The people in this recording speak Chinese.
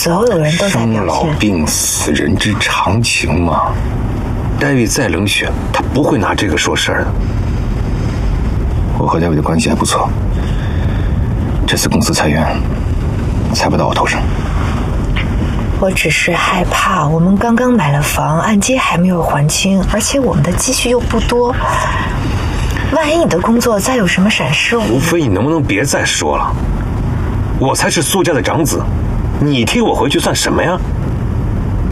所有的人都在表生老现。 病死，人之常情嘛。戴维再冷血，他不会拿这个说事儿的。我和戴维的关系还不错，这次公司裁员，裁不到我头上。 我只是害怕，我们刚刚买了房，按揭还没有还清，而且我们的积蓄又不多。万一你的工作再有什么闪失， 吴非，你能不能别再说了？我才是苏家的长子，你替我回去算什么呀？